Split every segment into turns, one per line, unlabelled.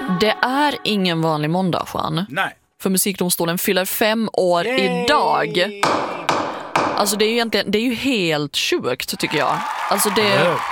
Det är ingen vanlig måndag, Juan.
Nej.
För Musikdomstolen fyller 5 år idag. Alltså det är ju helt sjukt, tycker jag. Alltså det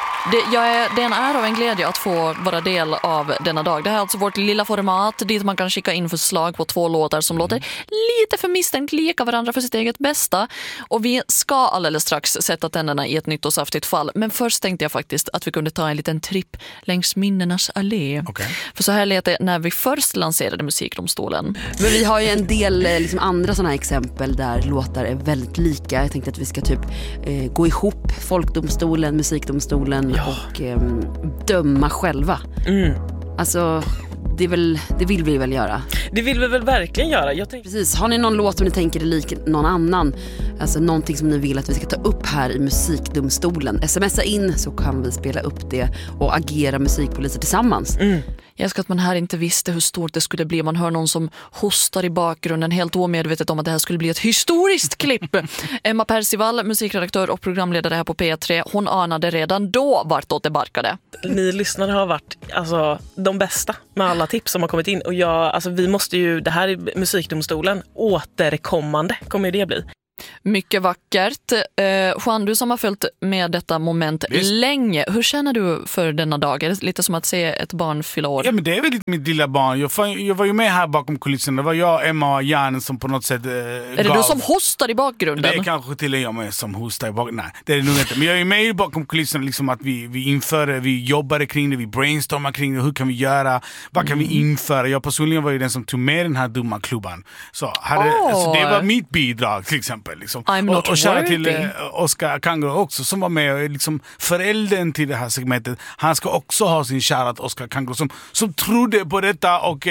är en ära och en glädje att få vara del av denna dag. Det här är alltså vårt lilla format dit man kan skicka in förslag på 2 låtar som låter lite för misstänkt lika varandra för sitt eget bästa. Och vi ska alldeles strax sätta tänderna i ett nytt och saftigt fall. Men först tänkte jag faktiskt att vi kunde ta en liten tripp längs minnenas allé.
Okay.
För så här lät det när vi först lanserade Musikdomstolen.
Men vi har ju en del liksom andra sådana här exempel där låtar är väldigt lika. Jag tänkte att vi ska typ gå ihop Folkdomstolen, Musikdomstolen och döma själva. Alltså det vill vi väl göra.
Det vill vi väl verkligen göra.
Precis, har ni någon låt som ni tänker är lik någon annan? Alltså någonting som ni vill att vi ska ta upp här i Musikdomstolen. Smsa in så kan vi spela upp det och agera musikpoliser tillsammans.
Jag älskar att man här inte visste hur stort det skulle bli. Man hör någon som hostar i bakgrunden helt omedvetet om att det här skulle bli ett historiskt klipp. Emma Percival, musikredaktör och programledare här på P3, hon anade redan då vartåt det barkade.
Ni lyssnare har varit de bästa med alla tips som har kommit in. Och vi måste ju, det här är Musikdomstolen, återkommande kommer ju det bli.
Mycket vackert. Juan, du som har följt med detta moment länge. Hur känner du för denna dag? Är det lite som att se ett barn fylla år?
Ja, men det är väl lite mitt lilla barn. Jag var ju med här bakom kulisserna. Det var jag, Emma och Jan som på något sätt
Är det du som hostar i bakgrunden?
Det är kanske till jag med som hostar i bakgrunden. Nej, det är det nog inte. Men jag är med bakom kulisserna liksom att vi inför det, vi jobbade kring det, vi brainstormar kring det. Hur kan vi göra? Vad kan vi införa? Jag personligen var ju den som tog med den här dumma klubban. Så det var mitt bidrag till exempel. Liksom. Och kära till Oscar Kangro också som var med och liksom föräldern till det här segmentet. Han ska också ha sin kära Oscar Kangro som trodde på detta och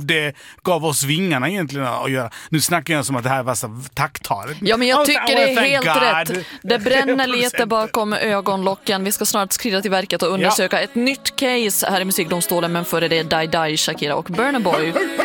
gav oss vingarna egentligen att göra. Nu snackar jag som att det här var så tacktalet.
Ja, men jag tycker det är helt rätt. Det bränner lite bakom ögonlocken. Vi ska snart skrida till verket och undersöka ett nytt case här i Musikdomstolen, men före det Die Die, Shakira och Burna Boy.